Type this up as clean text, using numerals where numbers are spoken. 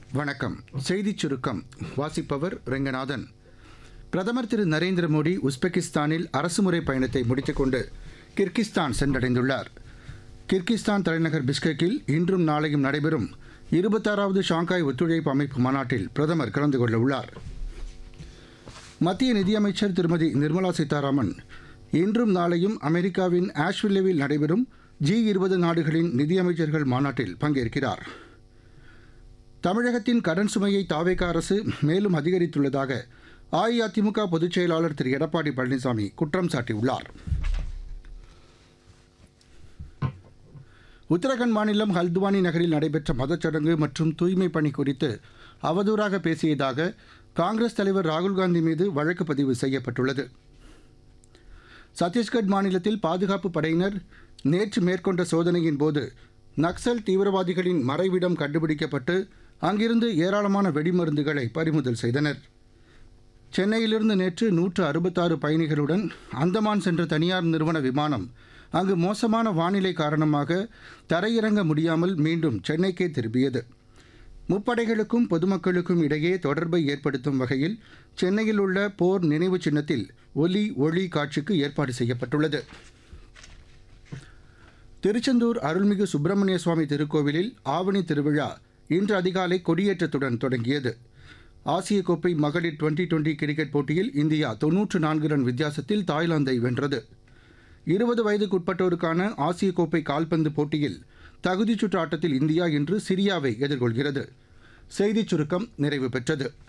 வணக்கம். செய்திச் சுருக்கம் வாசிப்பவர் ரெங்கநாதன். பிரதமர் திரு நரேந்திர மோடி உஸ்பெகிஸ்தானில் அரசுமுறை பயணத்தை முடித்துக்கொண்டு கிர்கிஸ்தான் சென்றடைந்துள்ளார். கிர்கிஸ்தான் தலைநகர் பிஸ்கெக்கில் இன்றும் நாளையும் நடைபெறும் 26வது ஷாங்காய் ஒத்துழைப்பு அமைப்பு மாநாட்டில் பிரதமர் கலந்து கொள்ள உள்ளார். மத்திய நிதியமைச்சர் திருமதி நிர்மலா சீதாராமன் இன்றும் நாளையும் அமெரிக்காவின் ஆஷ்வில்லேவில் நடைபெறும் G20 நாடுகளின் நிதியமைச்சர்கள் மாநாட்டில் பங்கேற்கிறார். தமிழகத்தின் கடன் சுமையை தாவேக அரசு மேலும் அதிகரித்துள்ளதாக அஇஅதிமுக பொதுச் செயலாளர் திரு எடப்பாடி பழனிசாமி குற்றம் சாட்டியுள்ளார். உத்தரகண்ட் மாநிலம் ஹல்துவானி நகரில் நடைபெற்ற மதச்சடங்கு மற்றும் தூய்மை பணி குறித்து அவதூறாக பேசியதாக காங்கிரஸ் தலைவர் ராகுல்காந்தி மீது வழக்கு பதிவு செய்யப்பட்டுள்ளது. சத்தீஸ்கட் மாநிலத்தில் பாதுகாப்பு படையினர் நேற்று மேற்கொண்ட சோதனையின் போது நக்சல் தீவிரவாதிகளின் மறைவிடம் கண்டுபிடிக்கப்பட்டு அங்கிருந்து ஏராளமான வெடிமருந்துகளை பறிமுதல் செய்தனர். சென்னையிலிருந்து நேற்று 166 பயணிகளுடன் அந்தமான் சென்ற தனியார் நிறுவன விமானம் அங்கு மோசமான வானிலை காரணமாக தரையிறங்க முடியாமல் மீண்டும் சென்னைக்கே திரும்பியது. முப்படைகளுக்கும் பொதுமக்களுக்கும் இடையே தொடர்பை ஏற்படுத்தும் வகையில் சென்னையில் உள்ள போர் நினைவு சின்னத்தில் ஒலி ஒளி காட்சிக்கு ஏற்பாடு செய்யப்பட்டுள்ளது. திருச்செந்தூர் அருள்மிகு சுப்பிரமணிய சுவாமி திருக்கோவிலில் ஆவணி திருவிழா இன்று அதிகாலை கொடியேற்றத்துடன் தொடங்கியது. ஆசிய கோப்பை மகளிர் 2020 கிரிக்கெட் போட்டியில் இந்தியா 94 ரன் வித்தியாசத்தில் தாய்லாந்தை வென்றது. 20 வயதுக்குட்பட்டோருக்கான ஆசிய கோப்பை கால்பந்து போட்டியில் தகுதிச் சுற்று ஆட்டத்தில் இந்தியா இன்று சிரியாவை எதிர்கொள்கிறது. செய்திச் சுருக்கம் நிறைவு பெற்றது.